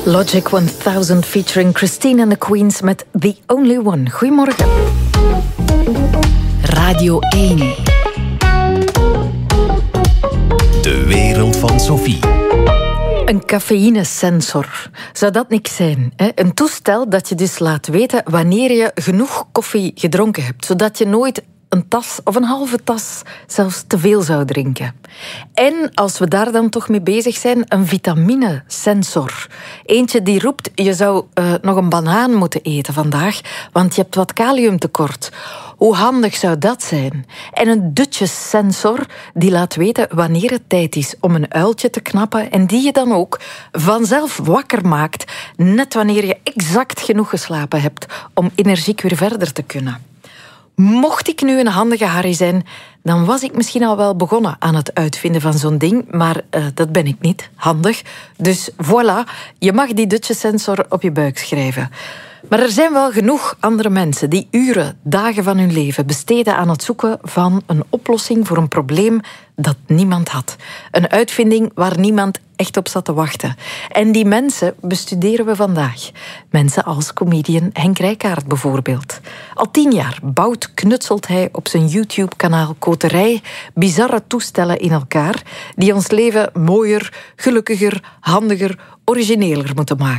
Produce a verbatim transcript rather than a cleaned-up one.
Logic honderd featuring Christine and the Queens met The Only One. Goedemorgen. Radio één. De wereld van Sophie. Een cafeïnesensor. Zou dat niks zijn? Hè? Een toestel dat je dus laat weten wanneer je genoeg koffie gedronken hebt, zodat je nooit een tas of een halve tas zelfs te veel zou drinken. En als we daar dan toch mee bezig zijn, een vitaminesensor. Eentje die roept, je zou uh, nog een banaan moeten eten vandaag, want je hebt wat kaliumtekort. Hoe handig zou dat zijn? En een dutjessensor die laat weten wanneer het tijd is om een uiltje te knappen en die je dan ook vanzelf wakker maakt, net wanneer je exact genoeg geslapen hebt om energiek weer verder te kunnen. Mocht ik nu een handige Harry zijn, dan was ik misschien al wel begonnen aan het uitvinden van zo'n ding, maar uh, dat ben ik niet. Handig. Dus voilà, je mag die dutjessensor op je buik schrijven. Maar er zijn wel genoeg andere mensen die uren, dagen van hun leven besteden aan het zoeken van een oplossing voor een probleem dat niemand had. Een uitvinding waar niemand echt op zat te wachten. En die mensen bestuderen we vandaag. Mensen als comedian Henk Rijkaard bijvoorbeeld. Al tien jaar bouwt, knutselt hij op zijn YouTube-kanaal Koterij bizarre toestellen in elkaar die ons leven mooier, gelukkiger, handiger, origineler moeten maken.